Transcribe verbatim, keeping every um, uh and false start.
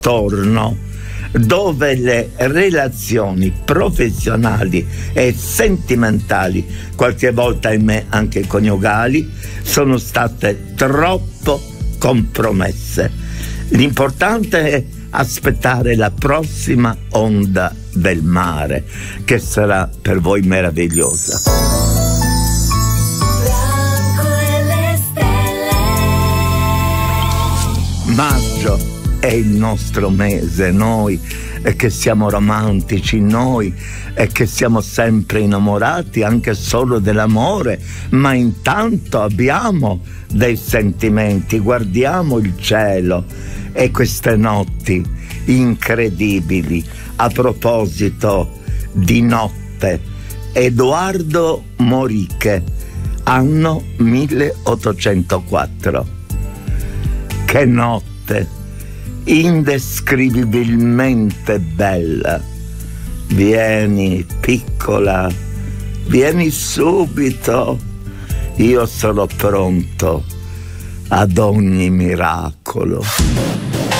torno, dove le relazioni professionali e sentimentali, qualche volta ahimè anche coniugali, sono state troppo compromesse. L'importante è aspettare la prossima onda del mare, che sarà per voi meravigliosa. Maggio è il nostro mese, noi e che siamo romantici, noi e che siamo sempre innamorati anche solo dell'amore, ma intanto abbiamo dei sentimenti, guardiamo il cielo e queste notti incredibili. A proposito di notte, Edoardo Moriche, anno milleottocentoquattro. Che notte indescrivibilmente bella. Vieni, piccola, vieni subito. Io sono pronto ad ogni miracolo.